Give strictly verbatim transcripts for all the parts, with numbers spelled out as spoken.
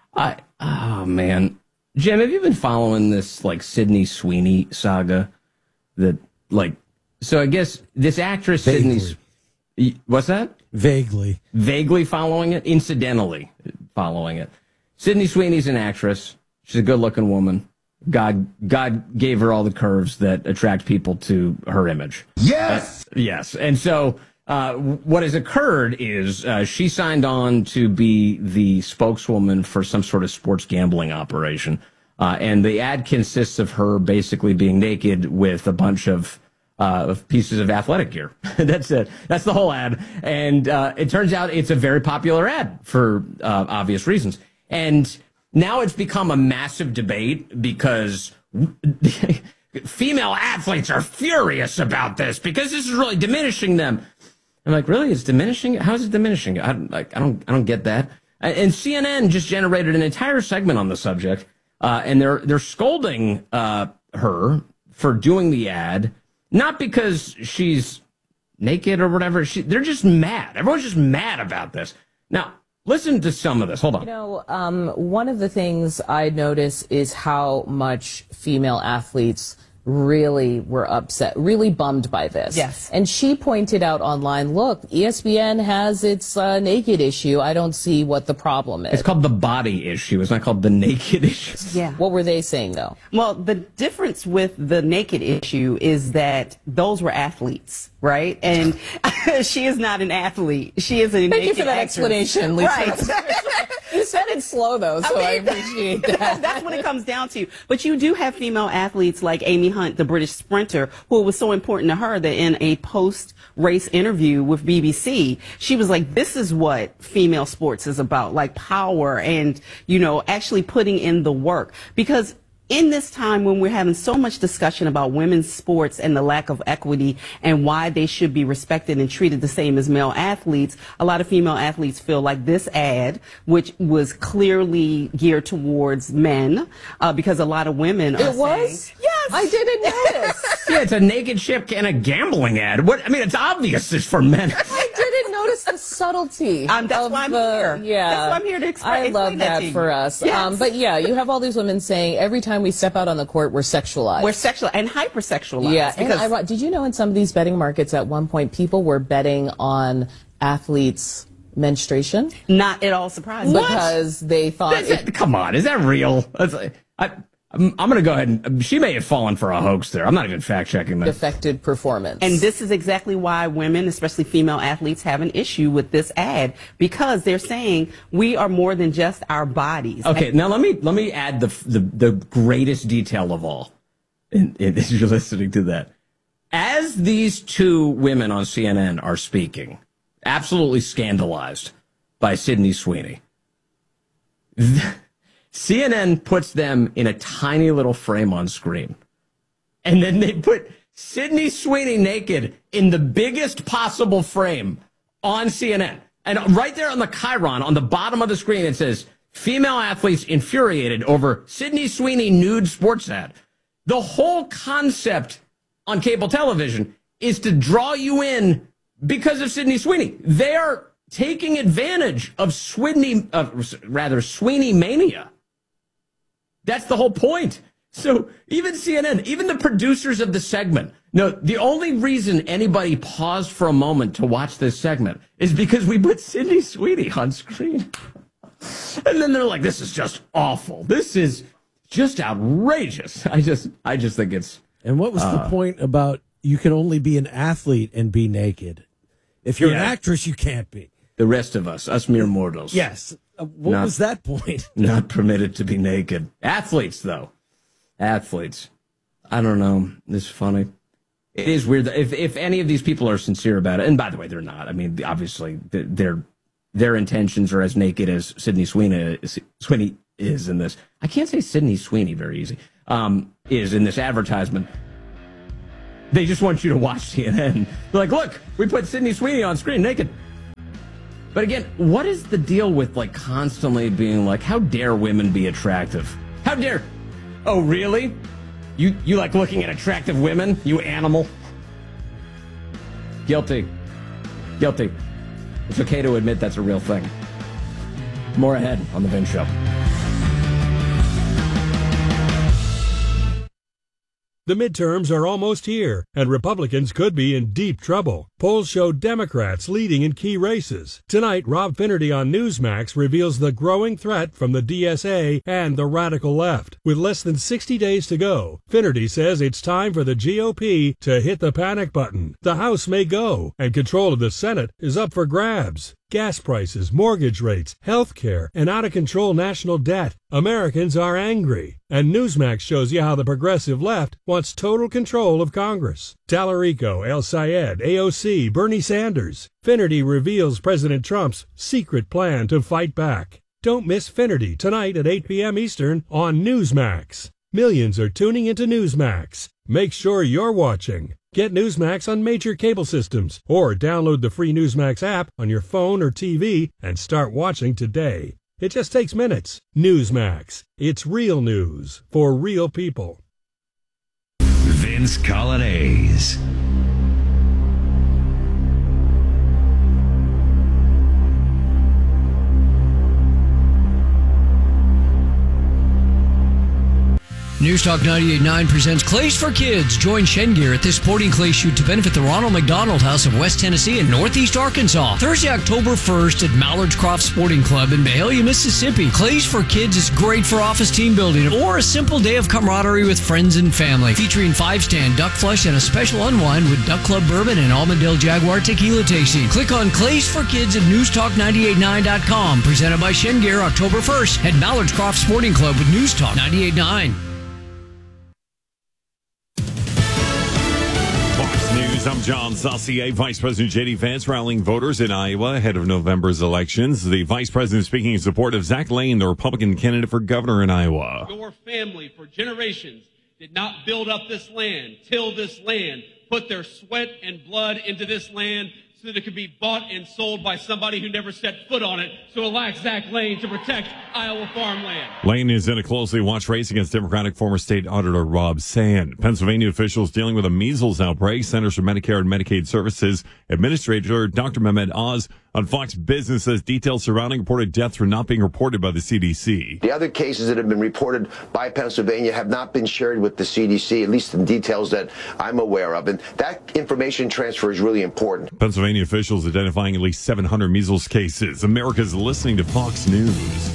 I oh man, Jim, have you been following this like Sydney Sweeney saga? That like, so I guess this actress Vaguely. Sydney, what's that? Vaguely, vaguely following it, incidentally following it. Sydney Sweeney's an actress. She's a good-looking woman. God, God gave her all the curves that attract people to her image. Yes, uh, yes, and so. Uh, what has occurred is uh, she signed on to be the spokeswoman for some sort of sports gambling operation. Uh, and the ad consists of her basically being naked with a bunch of, uh, of pieces of athletic gear. That's it. That's the whole ad. And uh, it turns out it's a very popular ad for uh, obvious reasons. And now it's become a massive debate because female athletes are furious about this because this is really diminishing them. I'm like, really? It's diminishing? How is it diminishing? I don't, like, I don't, I don't get that. And C N N just generated an entire segment on the subject, uh, and they're they're scolding uh, her for doing the ad, not because she's naked or whatever. She, they're just mad. Everyone's just mad about this. Now, listen to some of this. Hold on. You know, um, one of the things I notice is how much female athletes really were upset, really bummed by this. Yes. And she pointed out online, look, E S P N has its uh, naked issue. I don't see what the problem is. It's called the body issue. It's not called the naked issue. Yeah. What were they saying, though? Well, the difference with the naked issue is that those were athletes, right? And she is not an athlete. She is a Thank naked you for that actress. explanation, Lisa. Right. You said it slow, though, so I, I mean, appreciate that. That's what it comes down to. But you do have female athletes like Amy Hunt, the British sprinter, who it was so important to her that in a post-race interview with B B C, she was like, this is what female sports is about, like power and, you know, actually putting in the work. Because in this time when we're having so much discussion about women's sports and the lack of equity and why they should be respected and treated the same as male athletes, a lot of female athletes feel like this ad, which was clearly geared towards men, uh, because a lot of women are It was? saying, yes, I didn't notice. Yeah, it's a naked ship and a gambling ad. What? I mean, it's obvious it's for men. I didn't notice the subtlety. Um, that's of why I'm the, here. Yeah, That's why I'm here to explain- I love explain that that to you. for us. Yes. Um, but yeah, you have all these women saying every time we step out on the court, we're sexualized. we're sexual and hypersexualized. Yeah, and because I, did you know in some of these betting markets at one point people were betting on athletes' menstruation not at all surprising. because they thought Is that- come on, is that real? That's, I, I'm, I'm going to go ahead and she may have fallen for a hoax there. I'm not even fact checking it that. affected performance. And this is exactly why women, especially female athletes, have an issue with this ad, because they're saying we are more than just our bodies. Okay, now let me let me add the the, the greatest detail of all. In, in, as you're listening to that, as these two women on C N N are speaking, absolutely scandalized by Sydney Sweeney. C N N puts them in a tiny little frame on screen. And then they put Sydney Sweeney naked in the biggest possible frame on C N N. And right there on the chyron, on the bottom of the screen, it says, female athletes infuriated over Sydney Sweeney nude sports ad. The whole concept on cable television is to draw you in because of Sydney Sweeney. They are taking advantage of Sweeney, uh, rather Sweeney mania. That's the whole point. So even C N N, even the producers of the segment, no, the only reason anybody paused for a moment to watch this segment is because we put Sydney Sweeney on screen. And then they're like, this is just awful. This is just outrageous. I just, I just think it's. And what was uh, the point about you can only be an athlete and be naked? If you're Yeah. an actress, you can't be. The rest of us, us mere mortals. Yes. Uh, what Not- was that point? Not permitted to be naked. Athletes, though. Athletes. I don't know. This is funny. It is weird. that If if any of these people are sincere about it, and by the way, they're not. I mean, obviously, th- their their intentions are as naked as Sydney Sweeney is, Sweeney is in this. I can't say Sydney Sweeney very easy. Um, is in this advertisement. They just want you to watch C N N. They're like, look, we put Sydney Sweeney on screen naked. But again, what is the deal with like constantly being like, how dare women be attractive? How dare? Oh, really? You you like looking at attractive women? You animal. Guilty. Guilty. It's okay to admit that's a real thing. More ahead on The Vin Show. The midterms are almost here, and Republicans could be in deep trouble. Polls show Democrats leading in key races. Tonight, Rob Finnerty on Newsmax reveals the growing threat from the D S A and the radical left. With less than sixty days to go, Finnerty says it's time for the G O P to hit the panic button. The House may go, and control of the Senate is up for grabs. Gas prices, mortgage rates, health care, and out-of-control national debt. Americans are angry. And Newsmax shows you how the progressive left wants total control of Congress. Tallarico, El Sayed, A O C, Bernie Sanders. Finnerty reveals President Trump's secret plan to fight back. Don't miss Finnerty tonight at eight p.m. Eastern on Newsmax. Millions are tuning into Newsmax. Make sure you're watching. Get Newsmax on major cable systems or download the free Newsmax app on your phone or T V and start watching today. It just takes minutes. Newsmax. It's real news for real people. Vince Colonnese. News Talk ninety-eight point nine presents Clays for Kids. Join Shengear at this sporting clay shoot to benefit the Ronald McDonald House of West Tennessee and Northeast Arkansas. Thursday, October first at Mallard's Croft Sporting Club in Mahalia, Mississippi. Clays for Kids is great for office team building or a simple day of camaraderie with friends and family. Featuring five-stand duck flush and a special unwind with Duck Club Bourbon and Almondale Jaguar Tequila tasting. Click on Clays for Kids at news talk ninety-eight point nine dot com. Presented by Shengear, October first at Mallard's Croft Sporting Club with News Talk ninety-eight point nine. News. I'm John Saucier. Vice President J D Vance rallying voters in Iowa ahead of November's elections. The vice president speaking in support of Zach Lane, the Republican candidate for governor in Iowa. Your family for generations did not build up this land, till this land, put their sweat and blood into this land so that it could be bought and sold by somebody who never set foot on it. So elect Zach Lane to protect Iowa farmland. Lane is in a closely watched race against Democratic former state auditor Rob Sand. Pennsylvania officials dealing with a measles outbreak. Centers for Medicare and Medicaid Services Administrator Doctor Mehmet Oz on Fox Business says details surrounding reported deaths were not being reported by the C D C. The other cases that have been reported by Pennsylvania have not been shared with the C D C, at least in details that I'm aware of. And that information transfer is really important. Pennsylvania officials identifying at least seven hundred measles cases. America's listening to Fox News.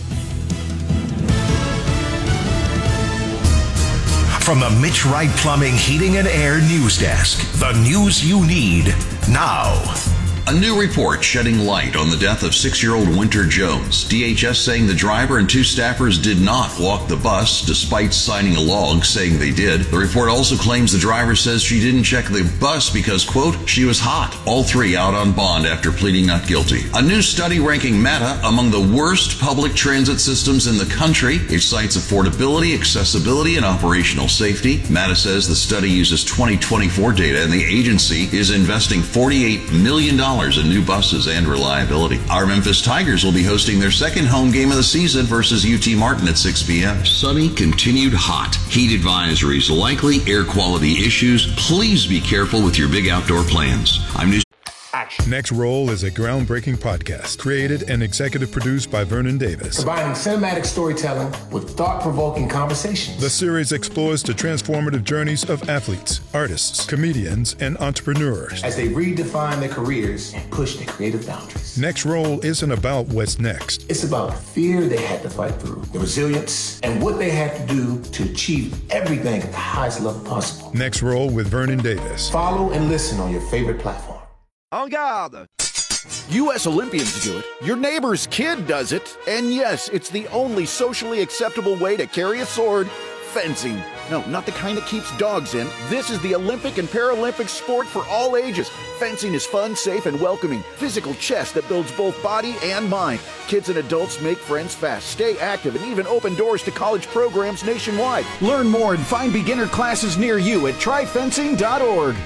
From the Mitch Wright Plumbing, Heating, and Air News Desk, the news you need now. A new report shedding light on the death of six-year-old Winter Jones. D H S saying the driver and two staffers did not walk the bus, despite signing a log saying they did. The report also claims the driver says she didn't check the bus because, quote, she was hot. All three out on bond after pleading not guilty. A new study ranking MATA among the worst public transit systems in the country. It cites affordability, accessibility, and operational safety. MATA says the study uses twenty twenty-four data, and the agency is investing forty-eight million dollars in new buses and reliability. Our Memphis Tigers will be hosting their second home game of the season versus U T Martin at six p.m. Sunny, continued hot. Heat advisories likely, air quality issues. Please be careful with your big outdoor plans. I'm News. Action. Next Roll is a groundbreaking podcast created and executive produced by Vernon Davis. Combining cinematic storytelling with thought-provoking conversations. The series explores the transformative journeys of athletes, artists, comedians, and entrepreneurs as they redefine their careers and push their creative boundaries. Next Roll isn't about what's next. It's about the fear they had to fight through, the resilience, and what they had to do to achieve everything at the highest level possible. Next Roll with Vernon Davis. Follow and listen on your favorite platform. En garde! U S Olympians do it, your neighbor's kid does it, and yes, it's the only socially acceptable way to carry a sword, fencing. No, not the kind that keeps dogs in. This is the Olympic and Paralympic sport for all ages. Fencing is fun, safe, and welcoming. Physical chess that builds both body and mind. Kids and adults make friends fast, stay active, and even open doors to college programs nationwide. Learn more and find beginner classes near you at try fencing dot org.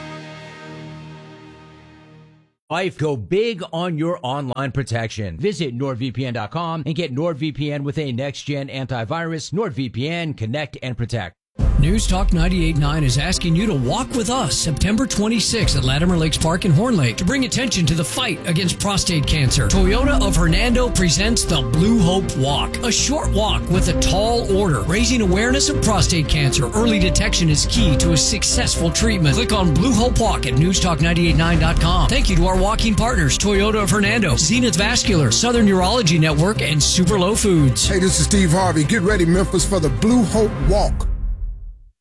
Life, go big on your online protection. Visit nord V P N dot com and get NordVPN with a next-gen antivirus. NordVPN, connect and protect. News Talk ninety-eight point nine is asking you to walk with us September twenty-sixth at Latimer Lakes Park in Horn Lake to bring attention to the fight against prostate cancer. Toyota of Hernando presents the Blue Hope Walk, a short walk with a tall order, raising awareness of prostate cancer. Early detection is key to a successful treatment. Click on Blue Hope Walk at news talk nine eight nine dot com. Thank you to our walking partners, Toyota of Hernando, Zenith Vascular, Southern Urology Network, and Super Low Foods. Hey, this is Steve Harvey. Get ready, Memphis, for the Blue Hope Walk.